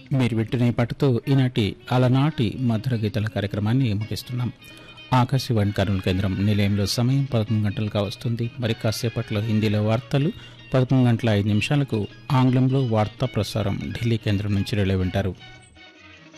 మీరు వింటున్న ఈ పాటతో ఈనాటి అలనాటి మధుర గీతల కార్యక్రమాన్ని ముగిస్తున్నాం. ఆకాశవాణి కర్నూలు కేంద్రం నిలయంలో సమయం 11 గంటలుగా వస్తుంది. మరి కాసేపట్లో హిందీలో వార్తలు, 11 గంటల 5 నిమిషాలకు ఆంగ్లంలో వార్తా ప్రసారం ఢిల్లీ కేంద్రం నుంచి రిలే వింటారు.